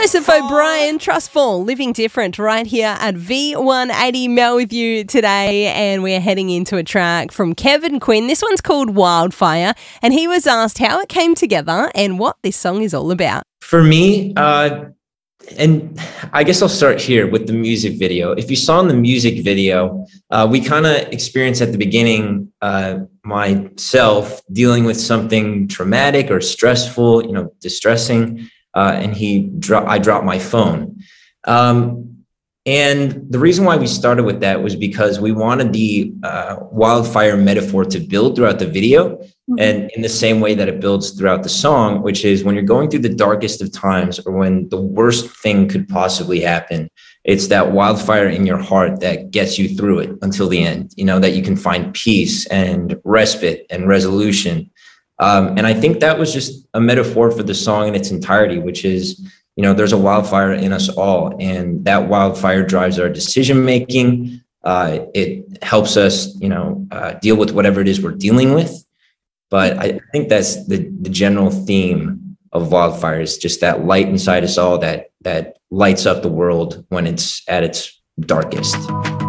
Joseph O'Brien, Trustful, Living Different, right here at V180. Mel with you today, and we're heading into a track from Kevin Quinn. This one's called Wildfire, and he was asked how it came together and what this song is all about. For me, and I guess I'll start here with the music video. If you saw in the music video, we kind of experienced at the beginning myself dealing with something traumatic or stressful, distressing, and I dropped my phone. And the reason why we started with that was because we wanted the wildfire metaphor to build throughout the video, and in the same way that it builds throughout the song, which is when you're going through the darkest of times or when the worst thing could possibly happen, it's that wildfire in your heart that gets you through it until the end, that you can find peace and respite and resolution. And I think that was just a metaphor for the song in its entirety, which is, there's a wildfire in us all, and that wildfire drives our decision making. It helps us, deal with whatever it is we're dealing with. But I think that's the general theme of wildfire, is just that light inside us all that lights up the world when it's at its darkest.